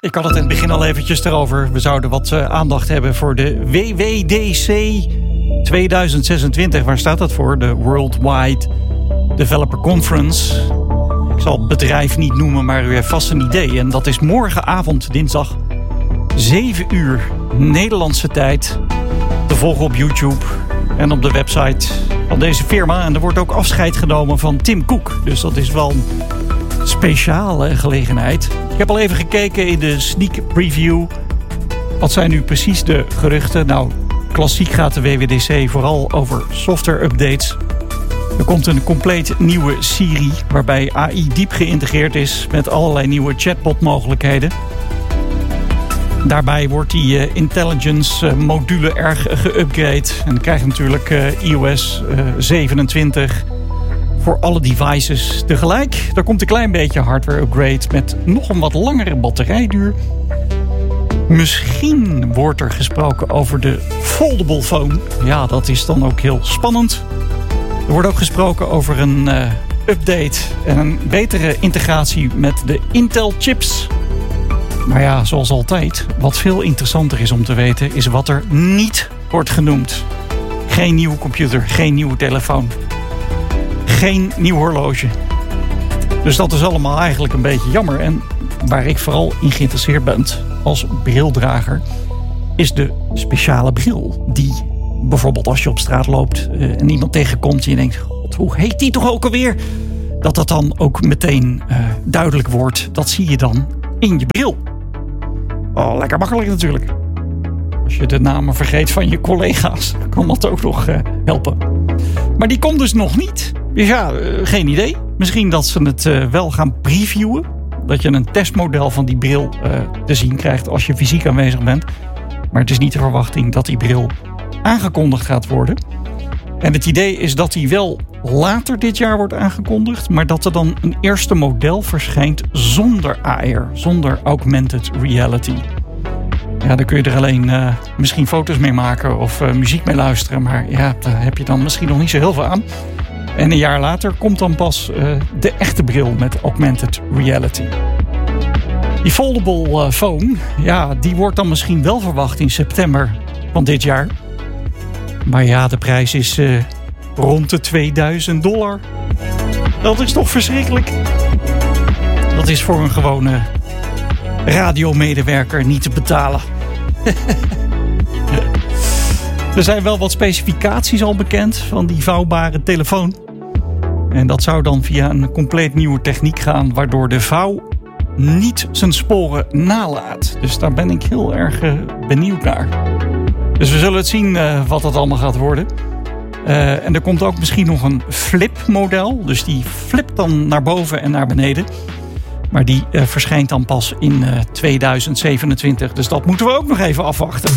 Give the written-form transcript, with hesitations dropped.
Ik had het in het begin al eventjes erover. We zouden wat aandacht hebben voor de WWDC 2026. Waar staat dat voor? De Worldwide Developer Conference. Ik zal het bedrijf niet noemen, maar u heeft vast een idee. En dat is morgenavond, dinsdag, 7 uur Nederlandse tijd. Te volgen op YouTube en op de website van deze firma. En er wordt ook afscheid genomen van Tim Cook. Dus dat is wel een speciale gelegenheid. Ik heb al even gekeken in de sneak preview. Wat zijn nu precies de geruchten? Nou, klassiek gaat de WWDC vooral over software updates. Er komt een compleet nieuwe Siri, waarbij AI diep geïntegreerd is met allerlei nieuwe chatbot mogelijkheden. Daarbij wordt die intelligence module erg geüpgrade. En dan krijg je natuurlijk iOS 27 voor alle devices tegelijk. Daar komt een klein beetje hardware upgrade met nog een wat langere batterijduur. Misschien wordt er gesproken over de foldable phone. Ja, dat is dan ook heel spannend. Er wordt ook gesproken over een update en een betere integratie met de Intel chips. Maar ja, zoals altijd, wat veel interessanter is om te weten, is wat er niet wordt genoemd. Geen nieuwe computer, geen nieuwe telefoon, geen nieuw horloge. Dus dat is allemaal eigenlijk een beetje jammer. En waar ik vooral in geïnteresseerd ben als brildrager, is de speciale bril. Die bijvoorbeeld als je op straat loopt en iemand tegenkomt en je denkt, God, hoe heet die toch ook alweer? Dat dan ook meteen duidelijk wordt. Dat zie je dan in je bril. Oh, lekker makkelijk natuurlijk. Als je de namen vergeet van je collega's, kan dat ook nog helpen. Maar die komt dus nog niet. Dus ja, geen idee. Misschien dat ze het wel gaan previewen. Dat je een testmodel van die bril te zien krijgt als je fysiek aanwezig bent. Maar het is niet de verwachting dat die bril aangekondigd gaat worden. En het idee is dat die wel later dit jaar wordt aangekondigd, maar dat er dan een eerste model verschijnt zonder AR, zonder augmented reality. Ja, dan kun je er alleen misschien foto's mee maken of muziek mee luisteren, maar ja, daar heb je dan misschien nog niet zo heel veel aan. En een jaar later komt dan pas de echte bril met augmented reality. Die foldable phone, ja, die wordt dan misschien wel verwacht in september van dit jaar. Maar ja, de prijs is rond de $2000. Dat is toch verschrikkelijk? Dat is voor een gewone radiomedewerker niet te betalen. Er zijn wel wat specificaties al bekend van die vouwbare telefoon. En dat zou dan via een compleet nieuwe techniek gaan, waardoor de vouw niet zijn sporen nalaat. Dus daar ben ik heel erg benieuwd naar. Dus we zullen het zien wat dat allemaal gaat worden. En er komt ook misschien nog een flip-model. Dus die flipt dan naar boven en naar beneden. Maar die verschijnt dan pas in 2027. Dus dat moeten we ook nog even afwachten.